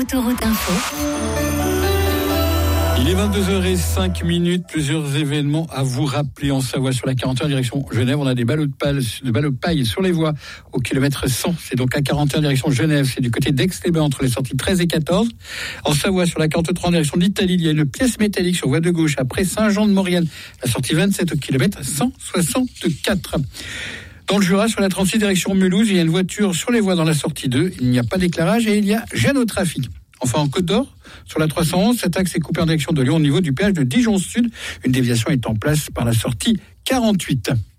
Autoroute Info. Il est 22h05, plusieurs événements à vous rappeler en Savoie sur la 41 direction Genève. On a des ballots de paille sur les voies au kilomètre 100. C'est donc la 41 direction Genève, c'est du côté d'Aix-les-Bains entre les sorties 13 et 14. En Savoie sur la 43 en direction d'Italie, il y a une pièce métallique sur voie de gauche après Saint-Jean-de-Maurienne, la sortie 27 au kilomètre 164. Dans le Jura, sur la 36 direction Mulhouse, il y a une voiture sur les voies dans la sortie 2. Il n'y a pas d'éclairage et il y a gêne au trafic. Enfin, en Côte d'Or, sur la 311, cet axe est coupé en direction de Lyon au niveau du péage de Dijon Sud. Une déviation est en place par la sortie 48.